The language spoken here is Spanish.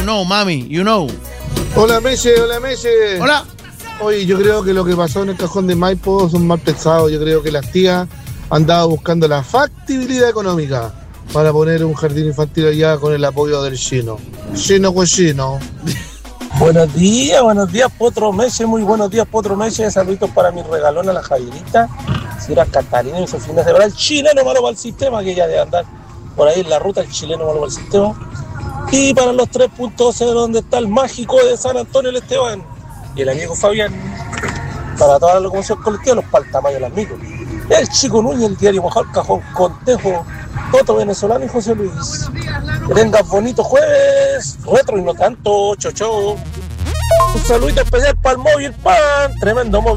know, mami, you know. Hola, Meche. Hola. Oye, yo creo que lo que pasó en el cajón de Maipo son mal pensados. Yo creo que las tías andaban buscando la factibilidad económica para poner un jardín infantil allá con el apoyo del chino. Chino cochino. Buenos días, Potro Meche, muy buenos días, Potro Meche. Saluditos para mi regalona, la Javierita. Si era Catarina, y su fin de semana. El chileno malo para el sistema, que ya debe andar por ahí en la ruta, el chileno malo para el sistema. Y para los 3.0, donde está el mágico de San Antonio, el Esteban. Y el amigo Fabián. Para toda la locomoción colectiva, los paltamayos, las micros. El Chico Núñez, el diario Mojado, Cajón, Contejo, Toto Venezolano y José Luis. Que tengas bonito jueves, retro y no tanto, chocho. Un saludito especial para el móvil, pan, tremendo móvil.